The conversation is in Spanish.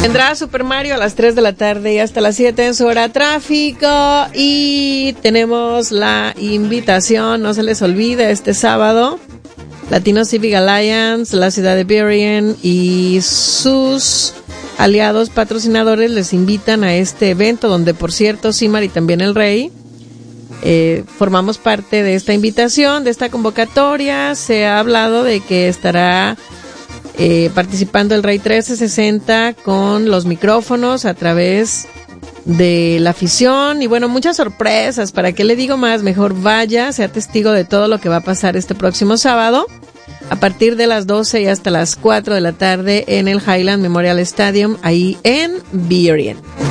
Vendrá Super Mario a las 3 de la tarde y hasta las 7 en su hora tráfico. Y tenemos la invitación, no se les olvide, este sábado, Latino Civic Alliance, la ciudad de Burien y sus aliados patrocinadores les invitan a este evento, donde por cierto Simar y también el Rey formamos parte de esta invitación, de esta convocatoria. Se ha hablado de que estará participando el Rey 1360 con los micrófonos a través de la afición y bueno, muchas sorpresas. ¿Para qué le digo más? Mejor vaya, sea testigo de todo lo que va a pasar este próximo sábado a partir de las 12 y hasta las 4 de la tarde en el Highland Memorial Stadium, ahí en Burien.